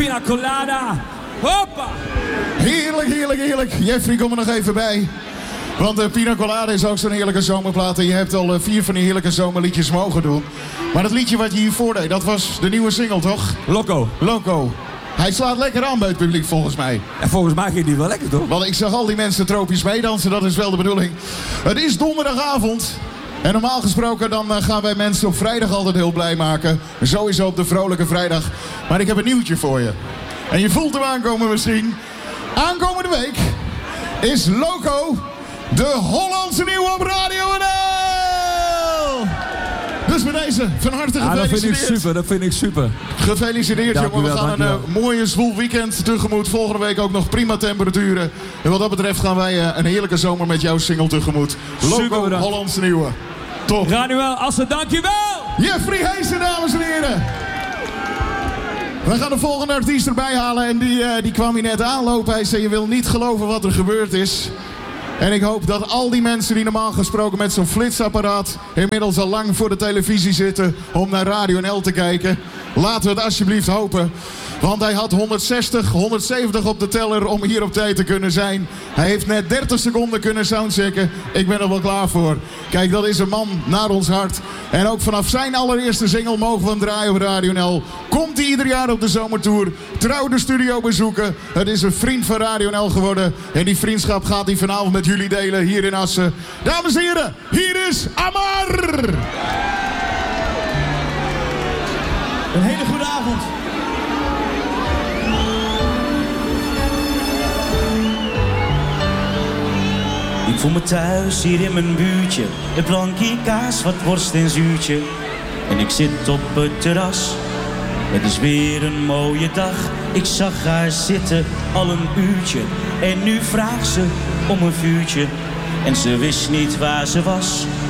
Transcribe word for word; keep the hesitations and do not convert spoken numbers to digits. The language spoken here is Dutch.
Pina Colada. Hoppa! Heerlijk, heerlijk, heerlijk. Jeffrey, kom er nog even bij. Want uh, Pina Colada is ook zo'n heerlijke zomerplaat. En je hebt al uh, vier van die heerlijke zomerliedjes mogen doen. Maar dat liedje wat je hiervoor deed, dat was de nieuwe single, toch? Loco. Loco. Hij slaat lekker aan bij het publiek, volgens mij. En volgens mij ging die wel lekker, toch? Want ik zag al die mensen tropisch meedansen, dat is wel de bedoeling. Het is donderdagavond. En normaal gesproken dan uh, gaan wij mensen op vrijdag altijd heel blij maken. Sowieso op de vrolijke vrijdag. Maar ik heb een nieuwtje voor je. En je voelt hem aankomen misschien. Aankomende week is Loco de Hollandse nieuwe op Radio N L. Dus met deze van harte gefeliciteerd. Ah, dat vind ik super, dat vind ik super. Gefeliciteerd, dank jongen. We wel, gaan een uh, mooie zwoel weekend tegemoet. Volgende week ook nog prima temperaturen. En wat dat betreft gaan wij uh, een heerlijke zomer met jouw single tegemoet. Loco, Hollandse nieuwe. Top. Ranuel Assen, dankjewel. Jeffrey Heesen, dames en heren. We gaan de volgende artiest erbij halen. En die, uh, die kwam hier net aanlopen. Hij zei, je wil niet geloven wat er gebeurd is. En ik hoop dat al die mensen die normaal gesproken met zo'n flitsapparaat inmiddels al lang voor de televisie zitten om naar Radio N L te kijken. Laten we het alsjeblieft hopen. Want hij had honderdzestig, honderdzeventig op de teller om hier op tijd te kunnen zijn. Hij heeft net dertig seconden kunnen soundchecken. Ik ben er wel klaar voor. Kijk, dat is een man naar ons hart. En ook vanaf zijn allereerste single mogen we hem draaien op Radio N L. Komt hij ieder jaar op de zomertour. Trouw de studio bezoeken. Het is een vriend van Radio N L geworden. En die vriendschap gaat hij vanavond met jullie delen hier in Assen. Dames en heren, hier is Amar! Een hele goede avond. Ik voel me thuis hier in mijn buurtje. Een plankje kaas, wat worst en zuurtje. En ik zit op het terras. Het is weer een mooie dag. Ik zag haar zitten al een uurtje. En nu vraagt ze om een vuurtje. En ze wist niet waar ze was.